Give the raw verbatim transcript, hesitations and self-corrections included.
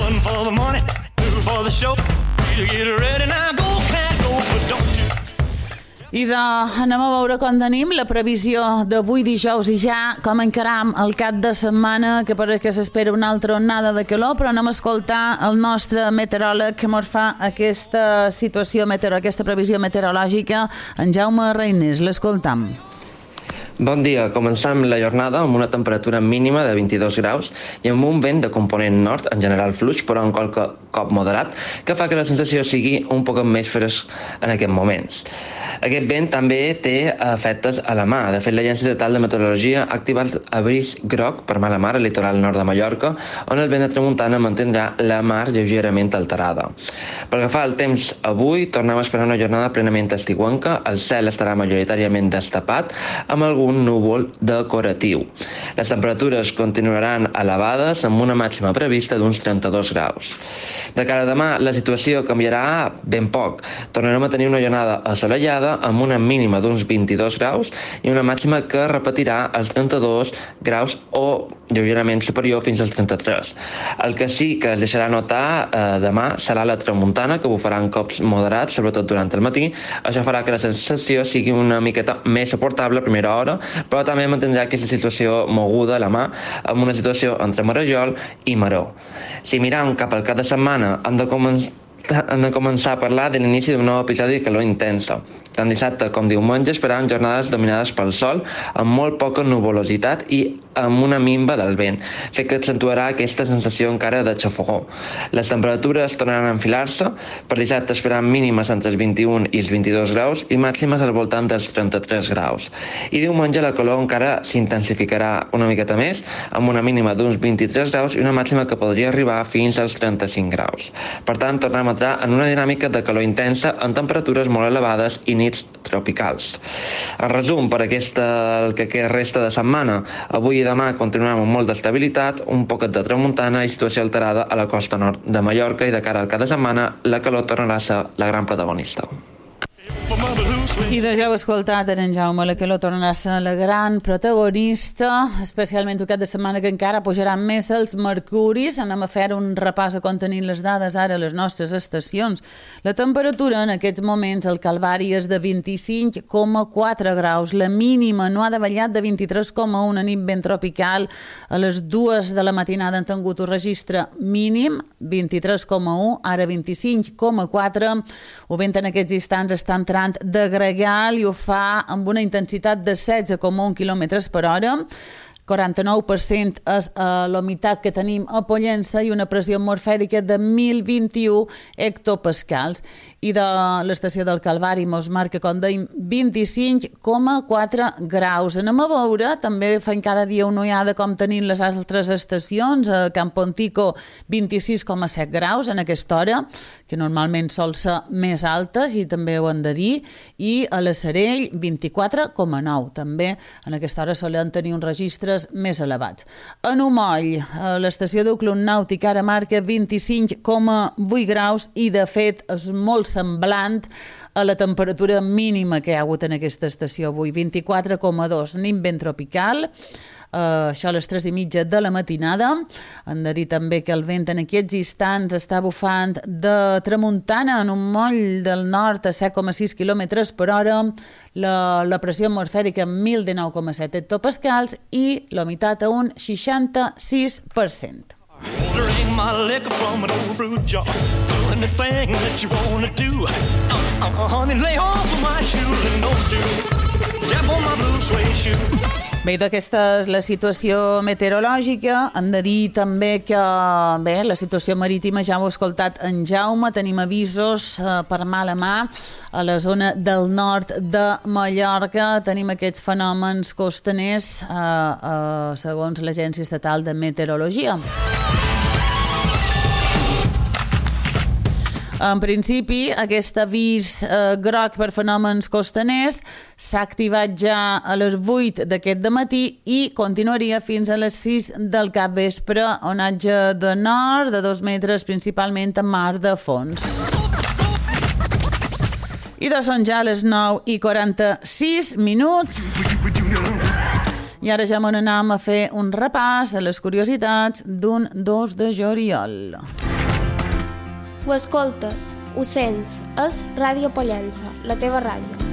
one for the money, two for the show. Get ready now, go, can't go, but don't you. I de, anem a veure com tenim la previsió d'avui dijous i ja com encaram el cap de setmana, que pareix que s'espera una altra onada de calor, però anem a escoltar el nostre meteoròleg que ens fa aquesta situació meteorològica, aquesta previsió meteorològica, en Jaume Reinés. L'escoltam. Bon dia. Començam la jornada amb una temperatura mínima de vint-i-dos graus i amb un vent de component nord, en general fluix, però en qualque cop moderat, que fa que la sensació sigui un poc més fresc en aquests moments. Aquest vent també té efectes a la mar. De fet, l'Agència Estatal de Meteorologia ha activat avís groc per mala mar al litoral nord de Mallorca, on el vent de tramuntana mantindrà la mar lleugerament alterada. Pel que fa al temps avui, tornem a esperar una jornada plenament estiuenca. El cel estarà majoritàriament destapat, amb algun núvol decoratiu. Les temperatures continuaran elevades, amb una màxima prevista d'uns trenta-dos graus. De cara a demà, la situació canviarà ben poc. Tornarem a tenir una jornada assolellada, amb una mínima d'uns vint-i-dos graus i una màxima que repetirà els trenta-dos graus o lleugerament superior fins als trenta-tres. El que sí que es deixarà notar eh, demà serà la tramuntana, que bufarà en cops moderats, sobretot durant el matí. Això farà que la sensació sigui una miqueta més suportable a primera hora, però també mantindrà aquesta situació moguda a la mà, amb una situació entre marejol i maror. Si mirem cap al cap de setmana, hem de començar hem de començar a parlar de l'inici d'un nou episodi de calor intensa. Tant dissabte com diumenge esperàvem jornades dominades pel sol, amb molt poca nuvolositat i amb una minva del vent, fet que accentuarà aquesta sensació encara de xafogó. Les temperatures tornaran a enfilar-se. Per dissabte esperam mínimes entre els vint-i-un i els vint-i-dos graus i màximes al voltant dels trenta-tres graus. I diumenge la calor encara s'intensificarà una miqueta més, amb una mínima d'uns vint-i-tres graus i una màxima que podria arribar fins als trenta-cinc graus. Per tant, tornem a entrar en una dinàmica de calor intensa amb temperatures molt elevades i nits tropicals. En resum, per aquesta, el que resta de setmana, avui i demà continuarem amb molta estabilitat, un poquet de tramuntana i situació alterada a la costa nord de Mallorca, i de cara al cap de setmana la calor tornarà a ser la gran protagonista. I de ja heu escoltat en Jaume, la calor tornarà a ser la gran protagonista, especialment el cap de setmana, que encara pujaran més els mercuris. Anem a fer un repàs a com tenim les dades ara a les nostres estacions. La temperatura en aquests moments al Calvari és de vint-i-cinc coma quatre graus, la mínima no ha davallat de vint-i-tres coma un, a nit ben tropical. A les dues de la matinada han tingut un registre mínim, vint-i-tres coma un, ara vint-i-cinc coma quatre. El vent en aquests instants està entrant de gregal i ho fa amb una intensitat de setze coma un quilòmetres per hora. quaranta-nou per cent és uh, la humitat que tenim a Pollença i una pressió atmosfèrica de mil vint-i-u hectopascals. I de l'estació del Calvari mos marca, com dèiem, vint-i-cinc coma quatre graus. Anem a veure, també fem cada dia una ullada com tenim les altres estacions. A Campontico, vint-i-sis coma set graus en aquesta hora, que normalment sol ser més alta, i també ho hem de dir, i a la Sarell, vint-i-quatre coma nou. També en aquesta hora solen tenir uns registres més elevats. A Numoll, l'estació del Club Nàutic ara marca vint-i-cinc coma vuit graus i de fet és molt semblant a la temperatura mínima que hi ha hagut en aquesta estació avui, vint-i-quatre coma dos, nit ben tropical. Uh, això a les tres i mitja de la matinada. Hem de dir també que el vent en aquests instants està bufant de tramuntana en un moll del nord a set coma sis quilòmetres per hora, la, la pressió atmosfèrica mil dinou coma set hectopascals i la humitat a un seixanta-sis per cent. Drink my liquor from an old fruit jar. Do anything that you wanna do. Uh, uh, honey, lay off of my shoes and don't you step on my blue suede shoe. Bé, d'aquesta és la situació meteorològica. Hem de dir també que bé, la situació marítima ja ho ha escoltat en Jaume. Tenim avisos eh, per mala mà a la zona del nord de Mallorca. Tenim aquests fenòmens costaners eh, eh, segons l'Agència Estatal de Meteorologia. En principi, aquest avís eh, groc per fenòmens costaners s'ha activat ja a les vuit d'aquest dematí i continuaria fins a les sis del capvespre, onatge de nord de dos metres, principalment en mar de fons. I de són ja les nou i quaranta-sis minuts. I ara ja m'on anem a fer un repàs a les curiositats d'un dos de juliol. Ho escoltes, ho sents, és Ràdio Pollença, la teva ràdio.